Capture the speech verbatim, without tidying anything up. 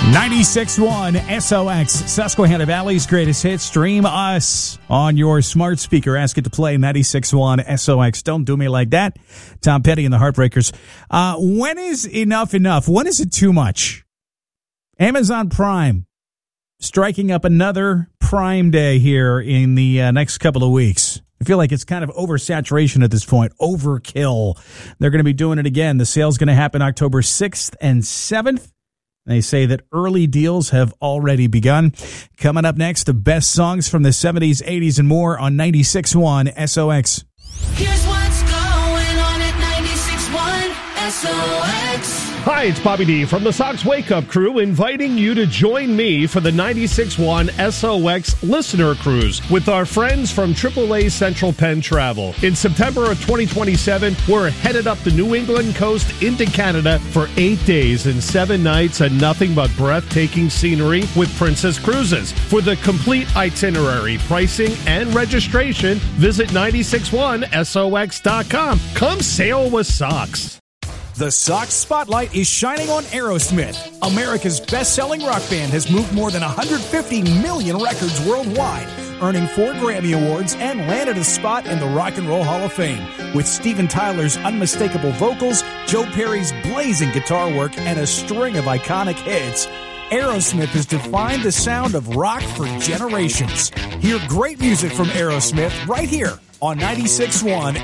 ninety-six point one S O X, Susquehanna Valley's greatest hits. Stream us on your smart speaker. Ask it to play ninety-six point one S O X. Don't do me like that. Tom Petty and the Heartbreakers. Uh, when is enough enough? When is it too much? Amazon Prime striking up another Prime Day here in the uh, next couple of weeks. I feel like it's kind of oversaturation at this point. Overkill. They're going to be doing it again. The sale's going to happen October sixth and seventh. They say that early deals have already begun. Coming up next, the best songs from the seventies, eighties, and more on ninety-six point one S O X. Here's what's going on at ninety-six point one S O X. Hi, it's Bobby D from the Sox Wake Up Crew, inviting you to join me for the ninety-six point one S O X Listener Cruise with our friends from triple A Central Penn Travel. In September of twenty twenty-seven, we're headed up the New England coast into Canada for eight days and seven nights and nothing but breathtaking scenery with Princess Cruises. For the complete itinerary, pricing, and registration, visit ninety-six point one S O X dot com. Come sail with Sox. The Sox spotlight is shining on Aerosmith. America's best-selling rock band has moved more than one hundred fifty million records worldwide, earning four Grammy Awards and landed a spot in the Rock and Roll Hall of Fame. With Steven Tyler's unmistakable vocals, Joe Perry's blazing guitar work, and a string of iconic hits, Aerosmith has defined the sound of rock for generations. Hear great music from Aerosmith right here on ninety-six point one